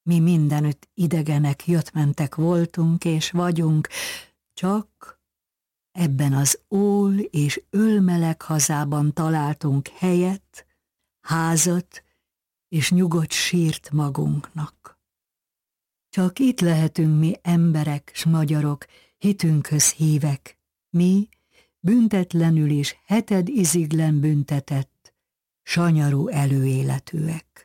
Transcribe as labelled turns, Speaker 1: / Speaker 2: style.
Speaker 1: Mi mindenütt idegenek, jött-mentek voltunk és vagyunk, csak ebben az ól és ölmeleg hazában találtunk helyet, házat és nyugodt sírt magunknak. Csak itt lehetünk mi emberek s magyarok, hitünkhöz hívek, mi büntetlenül is heted iziglen büntetett, sanyarú előéletűek.